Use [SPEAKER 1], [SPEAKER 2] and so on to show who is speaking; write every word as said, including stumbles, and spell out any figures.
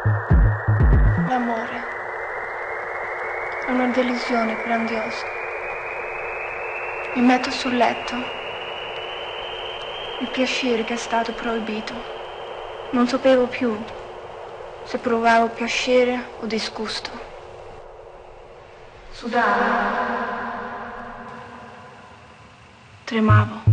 [SPEAKER 1] L'amore è una delusione grandiosa. Mi metto sul letto, il piacere che è stato proibito. Non sapevo più se provavo piacere o disgusto. Sudavo, tremavo.